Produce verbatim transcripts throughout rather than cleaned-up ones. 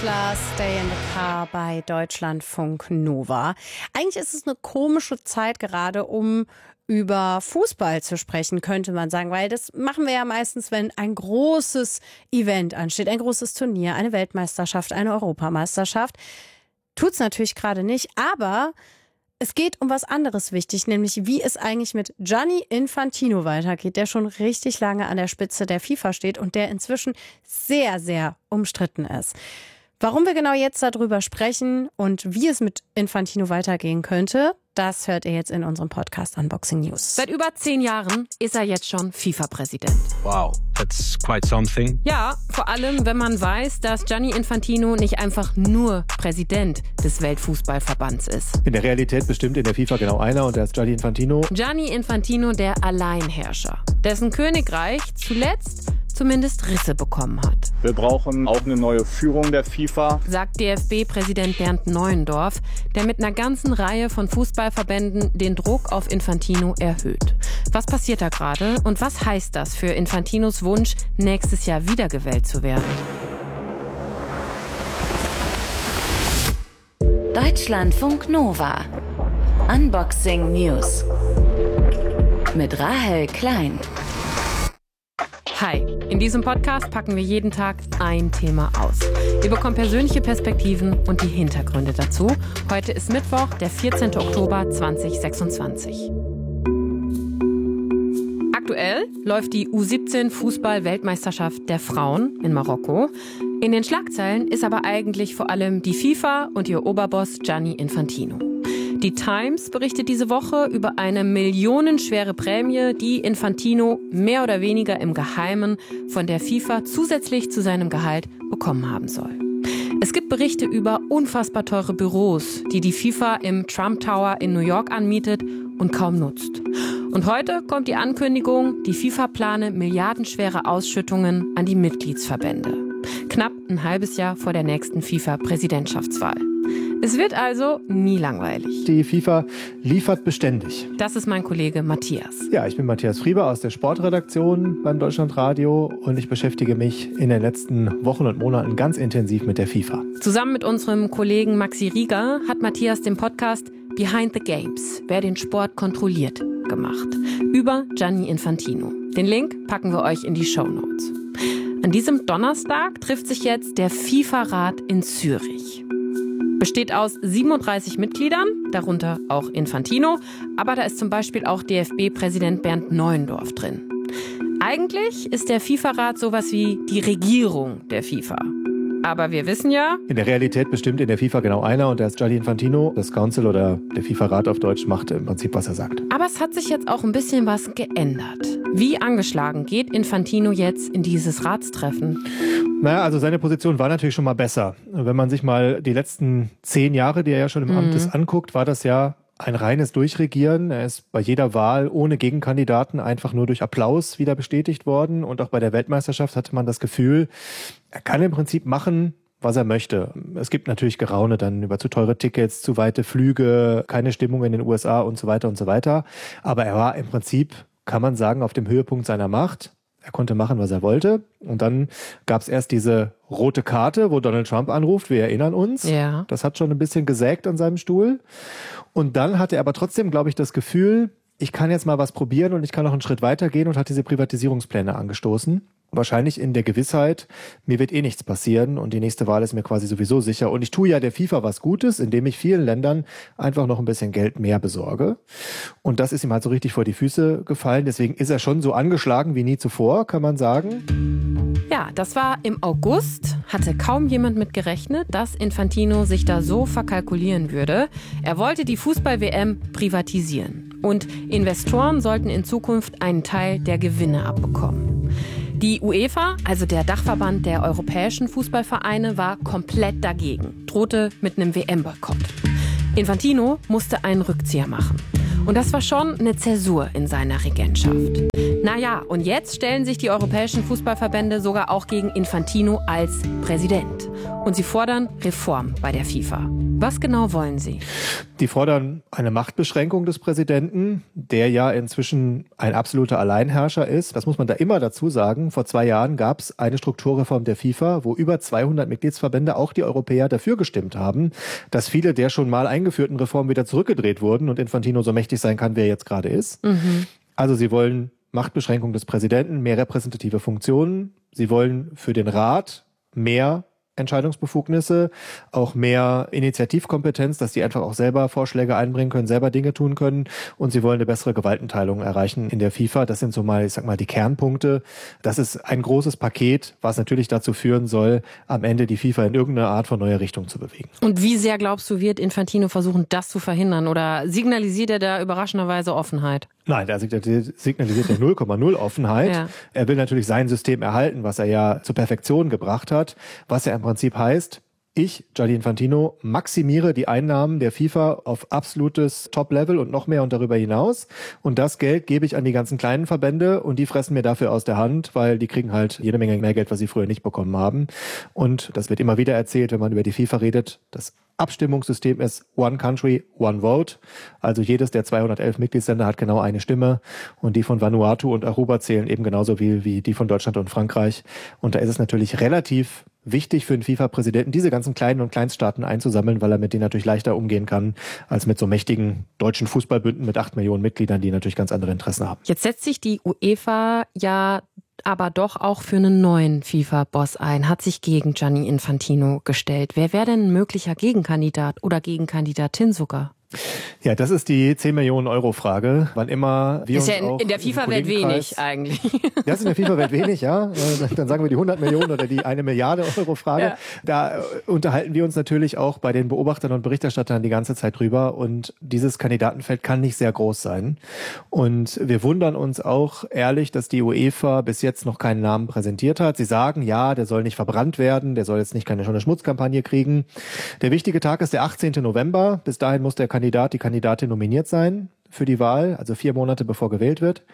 Bachelor, Stay in the Car bei Deutschlandfunk Nova. Eigentlich ist es eine komische Zeit gerade, um über Fußball zu sprechen, könnte man sagen, weil das machen wir ja meistens, wenn ein großes Event ansteht, ein großes Turnier, eine Weltmeisterschaft, eine Europameisterschaft. Tut's natürlich gerade nicht, aber es geht um was anderes wichtig, nämlich wie es eigentlich mit Gianni Infantino weitergeht, der schon richtig lange an der Spitze der FIFA steht und der inzwischen sehr, sehr umstritten ist. Warum wir genau jetzt darüber sprechen und wie es mit Infantino weitergehen könnte, das hört ihr jetzt in unserem Podcast Unboxing News. Seit über zehn Jahren ist er jetzt schon FIFA-Präsident. Wow, that's quite something. Ja, vor allem, wenn man weiß, dass Gianni Infantino nicht einfach nur Präsident des Weltfußballverbands ist. In der Realität bestimmt in der FIFA genau einer und der ist Gianni Infantino. Gianni Infantino, der Alleinherrscher, dessen Königreich zuletzt zumindest Risse bekommen hat. Wir brauchen auch eine neue Führung der FIFA, sagt D F B-Präsident Bernd Neuendorf, der mit einer ganzen Reihe von Fußballverbänden den Druck auf Infantino erhöht. Was passiert da gerade und was heißt das für Infantinos Wunsch, nächstes Jahr wiedergewählt zu werden? Deutschlandfunk Nova. Unboxing News. Mit Rahel Klein. Hi, in diesem Podcast packen wir jeden Tag ein Thema aus. Wir bekommen persönliche Perspektiven und die Hintergründe dazu. Heute ist Mittwoch, der vierzehnten Oktober zweitausendsechsundzwanzig. Aktuell läuft die U siebzehn Fußball-Weltmeisterschaft der Frauen in Marokko. In den Schlagzeilen ist aber eigentlich vor allem die FIFA und ihr Oberboss Gianni Infantino. Die Times berichtet diese Woche über eine millionenschwere Prämie, die Infantino mehr oder weniger im Geheimen von der FIFA zusätzlich zu seinem Gehalt bekommen haben soll. Es gibt Berichte über unfassbar teure Büros, die die FIFA im Trump Tower in New York anmietet und kaum nutzt. Und heute kommt die Ankündigung, die FIFA plane milliardenschwere Ausschüttungen an die Mitgliedsverbände. Knapp ein halbes Jahr vor der nächsten FIFA-Präsidentschaftswahl. Es wird also nie langweilig. Die FIFA liefert beständig. Das ist mein Kollege Matthias. Ja, ich bin Matthias Frieber aus der Sportredaktion beim Deutschlandradio und ich beschäftige mich in den letzten Wochen und Monaten ganz intensiv mit der FIFA. Zusammen mit unserem Kollegen Maxi Rieger hat Matthias den Podcast Behind the Games, wer den Sport kontrolliert, gemacht. Über Gianni Infantino. Den Link packen wir euch in die Shownotes. An diesem Donnerstag trifft sich jetzt der FIFA-Rat in Zürich. Besteht aus siebenunddreißig Mitgliedern, darunter auch Infantino, aber da ist zum Beispiel auch D F B-Präsident Bernd Neuendorf drin. Eigentlich ist der FIFA-Rat sowas wie die Regierung der FIFA. Aber wir wissen ja, in der Realität bestimmt in der FIFA genau einer und der ist Gianni Infantino. Das Council oder der FIFA-Rat auf Deutsch macht im Prinzip, was er sagt. Aber es hat sich jetzt auch ein bisschen was geändert. Wie angeschlagen geht Infantino jetzt in dieses Ratstreffen? Naja, also seine Position war natürlich schon mal besser. Wenn man sich mal die letzten zehn Jahre, die er ja schon im mhm. Amt ist, anguckt, war das ja ein reines Durchregieren. Er ist bei jeder Wahl ohne Gegenkandidaten einfach nur durch Applaus wieder bestätigt worden. Und auch bei der Weltmeisterschaft hatte man das Gefühl, er kann im Prinzip machen, was er möchte. Es gibt natürlich Geraune dann über zu teure Tickets, zu weite Flüge, keine Stimmung in den U S A und so weiter und so weiter. Aber er war im Prinzip, kann man sagen, auf dem Höhepunkt seiner Macht. Er konnte machen, was er wollte. Und dann gab es erst diese rote Karte, wo Donald Trump anruft. Wir erinnern uns. Ja. Das hat schon ein bisschen gesägt an seinem Stuhl. Und dann hatte er aber trotzdem, glaube ich, das Gefühl, ich kann jetzt mal was probieren und ich kann noch einen Schritt weitergehen und hat diese Privatisierungspläne angestoßen. Wahrscheinlich in der Gewissheit, mir wird eh nichts passieren und die nächste Wahl ist mir quasi sowieso sicher. Und ich tue ja der FIFA was Gutes, indem ich vielen Ländern einfach noch ein bisschen Geld mehr besorge. Und das ist ihm halt so richtig vor die Füße gefallen. Deswegen ist er schon so angeschlagen wie nie zuvor, kann man sagen. Ja, das war im August. Hatte kaum jemand mit gerechnet, dass Infantino sich da so verkalkulieren würde. Er wollte die Fußball-W M privatisieren. Und Investoren sollten in Zukunft einen Teil der Gewinne abbekommen. Die UEFA, also der Dachverband der europäischen Fußballvereine, war komplett dagegen, drohte mit einem W M-Boykott. Infantino musste einen Rückzieher machen. Und das war schon eine Zäsur in seiner Regentschaft. Naja, und jetzt stellen sich die europäischen Fußballverbände sogar auch gegen Infantino als Präsident. Und sie fordern Reform bei der FIFA. Was genau wollen sie? Die fordern eine Machtbeschränkung des Präsidenten, der ja inzwischen ein absoluter Alleinherrscher ist. Das muss man da immer dazu sagen. Vor zwei Jahren gab es eine Strukturreform der FIFA, wo über zweihundert Mitgliedsverbände, auch die Europäer, dafür gestimmt haben, dass viele der schon mal eingeführten Reformen wieder zurückgedreht wurden und Infantino so mächtig sein kann, wie er jetzt gerade ist. Mhm. Also sie wollen Machtbeschränkung des Präsidenten, mehr repräsentative Funktionen. Sie wollen für den Rat mehr Entscheidungsbefugnisse, auch mehr Initiativkompetenz, dass die einfach auch selber Vorschläge einbringen können, selber Dinge tun können, und sie wollen eine bessere Gewaltenteilung erreichen in der FIFA. Das sind so mal, ich sag mal, die Kernpunkte. Das ist ein großes Paket, was natürlich dazu führen soll, am Ende die FIFA in irgendeine Art von neuer Richtung zu bewegen. Und wie sehr, glaubst du, wird Infantino versuchen, das zu verhindern, oder signalisiert er da überraschenderweise Offenheit? Nein, da signalisiert er null Komma null Offenheit. Ja. Er will natürlich sein System erhalten, was er ja zur Perfektion gebracht hat, was ja im Prinzip heißt, ich, Gianni Infantino, maximiere die Einnahmen der FIFA auf absolutes Top-Level und noch mehr und darüber hinaus. Und das Geld gebe ich an die ganzen kleinen Verbände und die fressen mir dafür aus der Hand, weil die kriegen halt jede Menge mehr Geld, was sie früher nicht bekommen haben. Und das wird immer wieder erzählt, wenn man über die FIFA redet. Das Abstimmungssystem ist One Country, One Vote. Also jedes der zweihundertelf Mitgliedsländer hat genau eine Stimme. Und die von Vanuatu und Aruba zählen eben genauso viel wie die von Deutschland und Frankreich. Und da ist es natürlich relativ wichtig für den FIFA-Präsidenten, diese ganzen kleinen und Kleinststaaten einzusammeln, weil er mit denen natürlich leichter umgehen kann, als mit so mächtigen deutschen Fußballbünden mit acht Millionen Mitgliedern, die natürlich ganz andere Interessen haben. Jetzt setzt sich die UEFA ja aber doch auch für einen neuen FIFA-Boss ein, hat sich gegen Gianni Infantino gestellt. Wer wäre denn ein möglicher Gegenkandidat oder Gegenkandidatin sogar? Ja, das ist die zehn Millionen Euro Frage. Wann immer wir ist uns ja in, auch in der FIFA-Welt wenig eigentlich. Das ist in der FIFA-Welt wenig, ja. Dann sagen wir die hundert Millionen oder die eine Milliarde Euro Frage. Ja. Da unterhalten wir uns natürlich auch bei den Beobachtern und Berichterstattern die ganze Zeit drüber. Und dieses Kandidatenfeld kann nicht sehr groß sein. Und wir wundern uns auch ehrlich, dass die UEFA bis jetzt noch keinen Namen präsentiert hat. Sie sagen, ja, der soll nicht verbrannt werden, der soll jetzt nicht keine schon eine Schmutzkampagne kriegen. Der wichtige Tag ist der achtzehnten November. Bis dahin muss der Kandidat, die Kandidatin nominiert sein für die Wahl, also vier Monate bevor gewählt wird.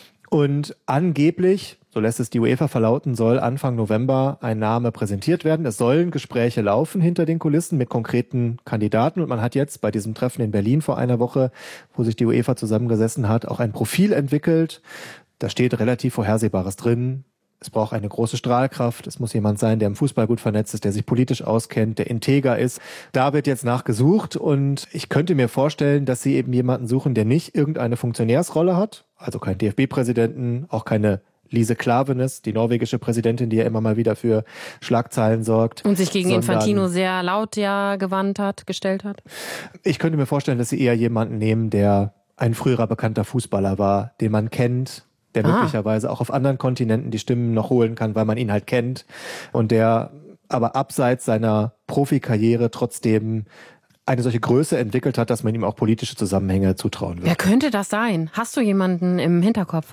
Und angeblich, so lässt es die UEFA verlauten, soll Anfang November ein Name präsentiert werden. Es sollen Gespräche laufen hinter den Kulissen mit konkreten Kandidaten. Und man hat jetzt bei diesem Treffen in Berlin vor einer Woche, wo sich die UEFA zusammengesessen hat, auch ein Profil entwickelt. Da steht relativ Vorhersehbares drin. Es braucht eine große Strahlkraft. Es muss jemand sein, der im Fußball gut vernetzt ist, der sich politisch auskennt, der integer ist. Da wird jetzt nachgesucht und ich könnte mir vorstellen, dass sie eben jemanden suchen, der nicht irgendeine Funktionärsrolle hat, also keinen D F B-Präsidenten, auch keine Lise Klaveness, die norwegische Präsidentin, die ja immer mal wieder für Schlagzeilen sorgt. Und sich gegen Infantino sehr laut ja gewandt hat, gestellt hat. Ich könnte mir vorstellen, dass sie eher jemanden nehmen, der ein früherer bekannter Fußballer war, den man kennt, der ah. möglicherweise auch auf anderen Kontinenten die Stimmen noch holen kann, weil man ihn halt kennt und der aber abseits seiner Profikarriere trotzdem eine solche Größe entwickelt hat, dass man ihm auch politische Zusammenhänge zutrauen wird. Wer könnte das sein? Hast du jemanden im Hinterkopf?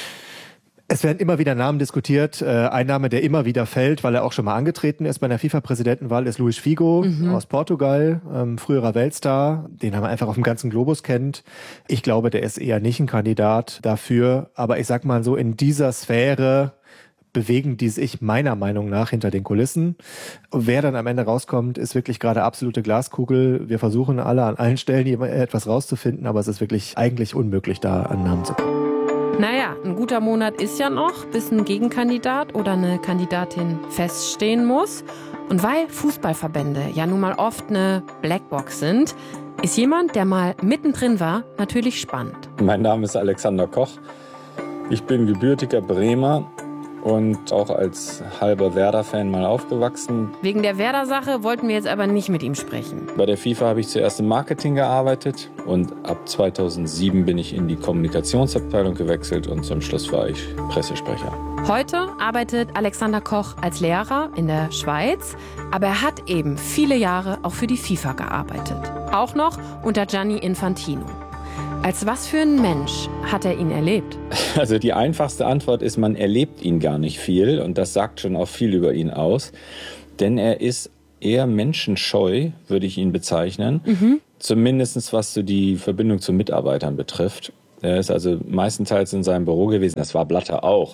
Es werden immer wieder Namen diskutiert. Ein Name, der immer wieder fällt, weil er auch schon mal angetreten ist bei einer FIFA-Präsidentenwahl, ist Luis Figo mhm. aus Portugal, ähm, früherer Weltstar, den man einfach auf dem ganzen Globus kennt. Ich glaube, der ist eher nicht ein Kandidat dafür. Aber ich sag mal so, in dieser Sphäre bewegen die sich meiner Meinung nach hinter den Kulissen. Wer dann am Ende rauskommt, ist wirklich gerade absolute Glaskugel. Wir versuchen alle an allen Stellen etwas rauszufinden, aber es ist wirklich eigentlich unmöglich, da an Namen zu kommen. Naja, ein guter Monat ist ja noch, bis ein Gegenkandidat oder eine Kandidatin feststehen muss. Und weil Fußballverbände ja nun mal oft eine Blackbox sind, ist jemand, der mal mittendrin war, natürlich spannend. Mein Name ist Alexander Koch. Ich bin gebürtiger Bremer und auch als halber Werder-Fan mal aufgewachsen. Wegen der Werder-Sache wollten wir jetzt aber nicht mit ihm sprechen. Bei der FIFA habe ich zuerst im Marketing gearbeitet und ab zweitausendsieben bin ich in die Kommunikationsabteilung gewechselt und zum Schluss war ich Pressesprecher. Heute arbeitet Alexander Koch als Lehrer in der Schweiz, aber er hat eben viele Jahre auch für die FIFA gearbeitet. Auch noch unter Gianni Infantino. Als was für ein Mensch hat er ihn erlebt? Also die einfachste Antwort ist, man erlebt ihn gar nicht viel und das sagt schon auch viel über ihn aus. Denn er ist eher menschenscheu, würde ich ihn bezeichnen. Mhm. Zumindest was so die Verbindung zu Mitarbeitern betrifft. Er ist also meistenteils in seinem Büro gewesen, das war Blatter auch.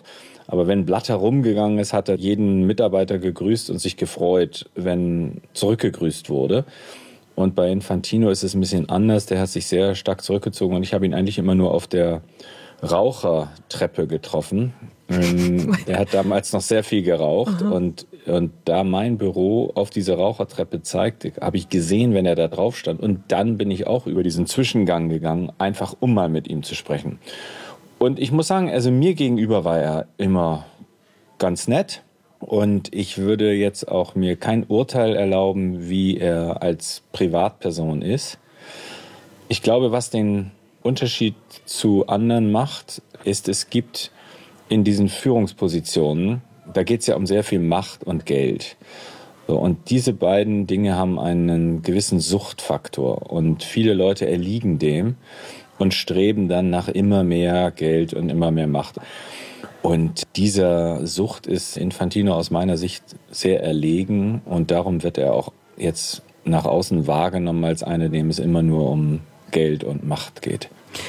Aber wenn Blatter rumgegangen ist, hat er jeden Mitarbeiter gegrüßt und sich gefreut, wenn zurückgegrüßt wurde. Und bei Infantino ist es ein bisschen anders. Der hat sich sehr stark zurückgezogen und ich habe ihn eigentlich immer nur auf der Rauchertreppe getroffen. Der hat damals noch sehr viel geraucht und, und da mein Büro auf diese Rauchertreppe zeigte, habe ich gesehen, wenn er da drauf stand. Und dann bin ich auch über diesen Zwischengang gegangen, einfach um mal mit ihm zu sprechen. Und ich muss sagen, also mir gegenüber war er immer ganz nett. Und ich würde jetzt auch mir kein Urteil erlauben, wie er als Privatperson ist. Ich glaube, was den Unterschied zu anderen macht, ist, es gibt in diesen Führungspositionen, da geht es ja um sehr viel Macht und Geld. So, und diese beiden Dinge haben einen gewissen Suchtfaktor. Und viele Leute erliegen dem und streben dann nach immer mehr Geld und immer mehr Macht. Und dieser Sucht ist Infantino aus meiner Sicht sehr erlegen. Und darum wird er auch jetzt nach außen wahrgenommen als einer, dem es immer nur um Geld und Macht geht.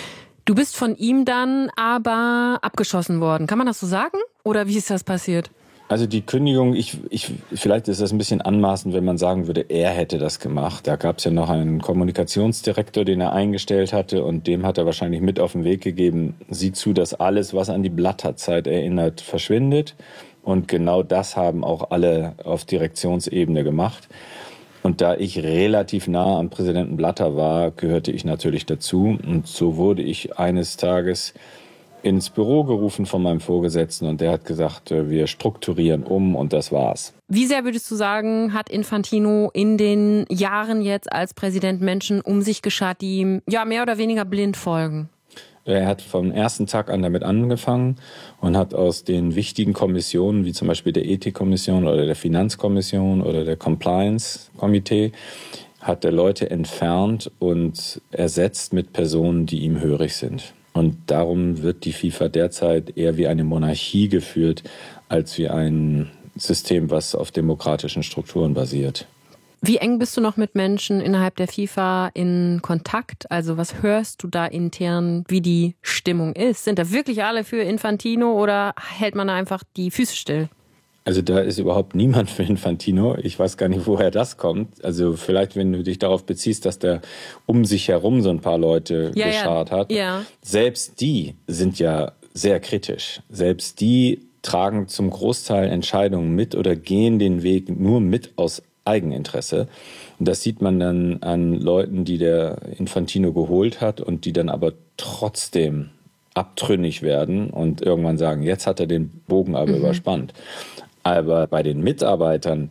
Du bist von ihm dann aber abgeschossen worden. Kann man das so sagen? Oder wie ist das passiert? Also die Kündigung, ich, ich, vielleicht ist das ein bisschen anmaßend, wenn man sagen würde, er hätte das gemacht. Da gab es ja noch einen Kommunikationsdirektor, den er eingestellt hatte und dem hat er wahrscheinlich mit auf den Weg gegeben, sieh zu, dass alles, was an die Blatter-Zeit erinnert, verschwindet. Und genau das haben auch alle auf Direktionsebene gemacht. Und da ich relativ nah am Präsidenten Blatter war, gehörte ich natürlich dazu. Und so wurde ich eines Tages ins Büro gerufen von meinem Vorgesetzten und der hat gesagt, wir strukturieren um und das war's. Wie sehr würdest du sagen, hat Infantino in den Jahren jetzt als Präsident Menschen um sich geschart, die ihm ja mehr oder weniger blind folgen? Er hat vom ersten Tag an damit angefangen und hat aus den wichtigen Kommissionen, wie zum Beispiel der Ethikkommission oder der Finanzkommission oder der Compliance-Komitee, hat er Leute entfernt und ersetzt mit Personen, die ihm hörig sind. Und darum wird die FIFA derzeit eher wie eine Monarchie geführt, als wie ein System, was auf demokratischen Strukturen basiert. Wie eng bist du noch mit Menschen innerhalb der FIFA in Kontakt? Also was hörst du da intern, wie die Stimmung ist? Sind da wirklich alle für Infantino oder hält man da einfach die Füße still? Also da ist überhaupt niemand für Infantino. Ich weiß gar nicht, woher das kommt. Also vielleicht, wenn du dich darauf beziehst, dass der um sich herum so ein paar Leute ja, geschart ja. hat. Ja. Selbst die sind ja sehr kritisch. Selbst die tragen zum Großteil Entscheidungen mit oder gehen den Weg nur mit aus Eigeninteresse. Und das sieht man dann an Leuten, die der Infantino geholt hat und die dann aber trotzdem abtrünnig werden und irgendwann sagen, jetzt hat er den Bogen aber mhm. überspannt. Aber bei den Mitarbeitern,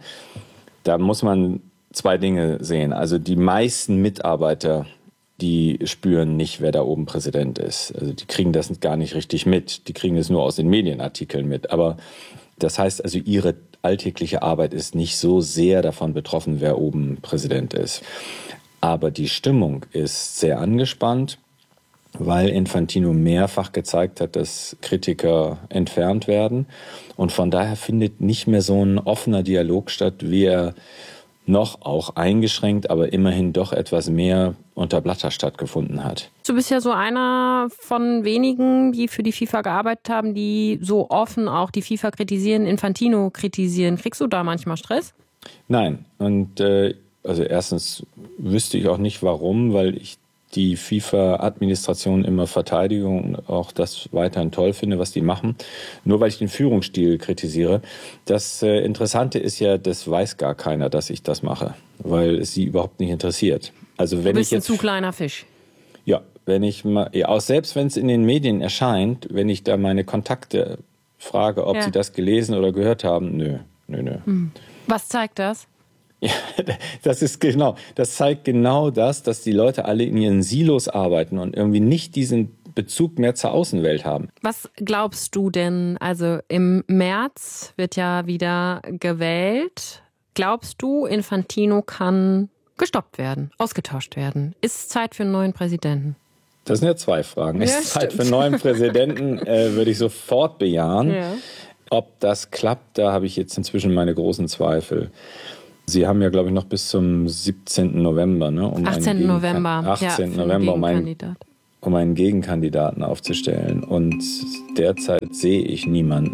da muss man zwei Dinge sehen. Also die meisten Mitarbeiter, die spüren nicht, wer da oben Präsident ist. Also die kriegen das gar nicht richtig mit. Die kriegen es nur aus den Medienartikeln mit. Aber das heißt also, ihre alltägliche Arbeit ist nicht so sehr davon betroffen, wer oben Präsident ist. Aber die Stimmung ist sehr angespannt, weil Infantino mehrfach gezeigt hat, dass Kritiker entfernt werden. Und von daher findet nicht mehr so ein offener Dialog statt, wie er noch auch eingeschränkt, aber immerhin doch etwas mehr unter Blatter stattgefunden hat. Du bist ja so einer von wenigen, die für die FIFA gearbeitet haben, die so offen auch die FIFA kritisieren, Infantino kritisieren. Kriegst du da manchmal Stress? Nein. Und äh, also erstens wüsste ich auch nicht, warum, weil ich die FIFA-Administration immer verteidige und auch das weiterhin toll finde, was die machen. Nur weil ich den Führungsstil kritisiere. Das äh, Interessante ist ja, das weiß gar keiner, dass ich das mache, weil es sie überhaupt nicht interessiert. Also wenn du bist ich jetzt, ein zu kleiner Fisch. Ja, wenn ich mal, ja, auch selbst wenn es in den Medien erscheint, wenn ich da meine Kontakte frage, ob ja. sie das gelesen oder gehört haben, nö, nö, nö. Hm. Was zeigt das? Ja, das ist genau, das zeigt genau das, dass die Leute alle in ihren Silos arbeiten und irgendwie nicht diesen Bezug mehr zur Außenwelt haben. Was glaubst du denn? Also im März wird ja wieder gewählt. Glaubst du, Infantino kann gestoppt werden, ausgetauscht werden? Ist es Zeit für einen neuen Präsidenten? Das sind ja zwei Fragen. Ja, ist es Zeit stimmt. für einen neuen Präsidenten, äh, würde ich sofort bejahen. Ja. Ob das klappt, da habe ich jetzt inzwischen meine großen Zweifel. Sie haben ja, glaube ich, noch bis zum siebzehnten November, ne, um achtzehnten einen November, achtzehnten ja, November, um einen, um einen Gegenkandidaten aufzustellen. Und derzeit sehe ich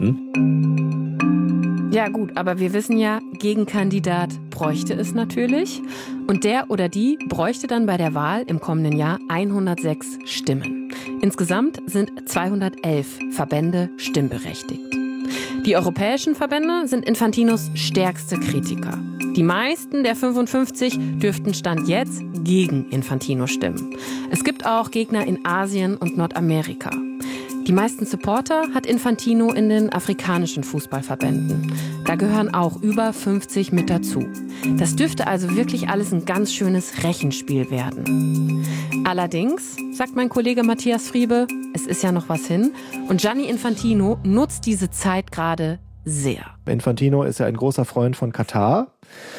niemanden. Ja gut, aber wir wissen ja, Gegenkandidat bräuchte es natürlich. Und der oder die bräuchte dann bei der Wahl im kommenden Jahr hundertsechs Stimmen. Insgesamt sind zweihundertelf Verbände stimmberechtigt. Die europäischen Verbände sind Infantinos stärkste Kritiker. Die meisten der fünfundfünfzig dürften Stand jetzt gegen Infantino stimmen. Es gibt auch Gegner in Asien und Nordamerika. Die meisten Supporter hat Infantino in den afrikanischen Fußballverbänden. Da gehören auch über fünfzig mit dazu. Das dürfte also wirklich alles ein ganz schönes Rechenspiel werden. Allerdings, sagt mein Kollege Matthias Friebe, es ist ja noch was hin. Und Gianni Infantino nutzt diese Zeit gerade sehr. Infantino ist ja ein großer Freund von Katar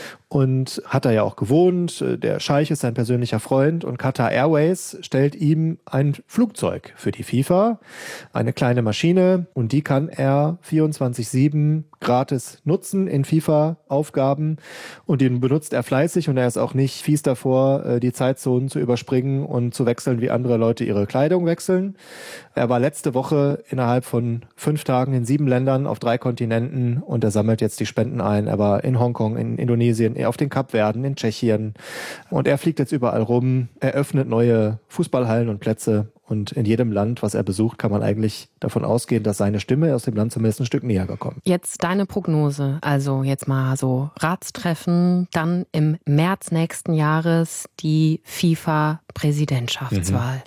und hat da ja auch gewohnt. Der Scheich ist sein persönlicher Freund und Qatar Airways stellt ihm ein Flugzeug für die FIFA, eine kleine Maschine, und die kann er vierundzwanzig sieben gratis nutzen in FIFA-Aufgaben, und den benutzt er fleißig, und er ist auch nicht fies davor, die Zeitzonen zu überspringen und zu wechseln, wie andere Leute ihre Kleidung wechseln. Er war letzte Woche innerhalb von fünf Tagen in sieben Ländern auf drei Kontinenten, und er sammelt jetzt die Spenden ein. Er war in Hongkong, in Indonesien, auf den Kapverden, in Tschechien, und er fliegt jetzt überall rum, eröffnet neue Fußballhallen und Plätze, und in jedem Land, was er besucht, kann man eigentlich davon ausgehen, dass seine Stimme aus dem Land zumindest ein Stück näher gekommen. Jetzt deine Prognose, also jetzt mal so Ratstreffen, dann im März nächsten Jahres die FIFA-Präsidentschaftswahl. Mhm.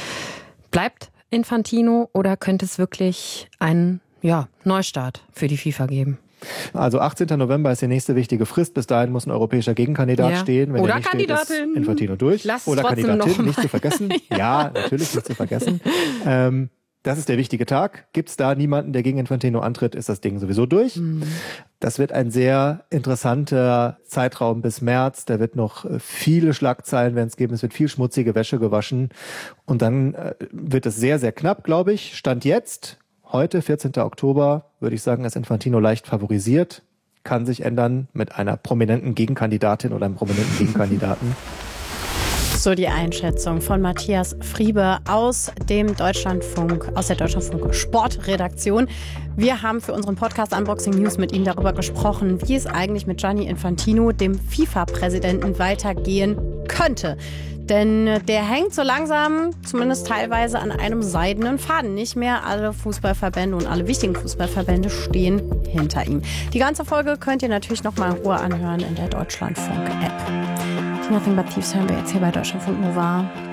Bleibt Infantino oder könnte es wirklich einen ja, Neustart für die FIFA geben? Also achtzehnten November ist die nächste wichtige Frist. Bis dahin muss ein europäischer Gegenkandidat ja. stehen. Wenn Oder der nicht Kandidatin. Steht, ist Infantino durch. Lass Oder Kandidatin, nicht zu vergessen. ja. ja, natürlich nicht zu vergessen. ähm, das ist der wichtige Tag. Gibt es da niemanden, der gegen Infantino antritt, ist das Ding sowieso durch. Mhm. Das wird ein sehr interessanter Zeitraum bis März. Da wird noch viele Schlagzeilen werden es geben. Es wird viel schmutzige Wäsche gewaschen. Und dann äh, wird es sehr, sehr knapp, glaube ich. Stand jetzt. Heute, vierzehnten Oktober, würde ich sagen, ist Infantino leicht favorisiert. Kann sich ändern mit einer prominenten Gegenkandidatin oder einem prominenten Gegenkandidaten. So die Einschätzung von Matthias Friebe aus dem Deutschlandfunk, aus der Deutschlandfunk Sportredaktion. Wir haben für unseren Podcast Unboxing News mit ihm darüber gesprochen, wie es eigentlich mit Gianni Infantino, dem FIFA-Präsidenten, weitergehen könnte. Denn der hängt so langsam, zumindest teilweise, an einem seidenen Faden. Nicht mehr alle Fußballverbände und alle wichtigen Fußballverbände stehen hinter ihm. Die ganze Folge könnt ihr natürlich noch mal in Ruhe anhören in der Deutschlandfunk-App. Die Nothing But Thieves hören wir jetzt hier bei Deutschlandfunk Nova.